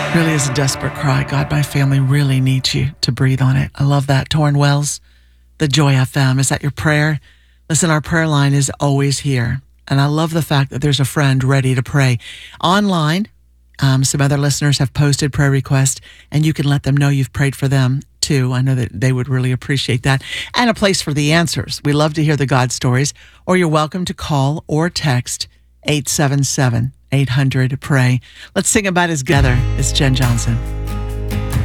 Really is a desperate cry. God, my family really needs you to breathe on it. I love that. Torrin Wells, the Joy FM. Is that your prayer? Listen, our prayer line is always here. And I love the fact that there's a friend ready to pray. Online, some other listeners have posted prayer requests, and you can let them know you've prayed for them too. I know that they would really appreciate that. And a place for the answers. We love to hear the God stories. Or you're welcome to call or text 877-800-PRAY. Let's sing about his together. It's Jen Johnson.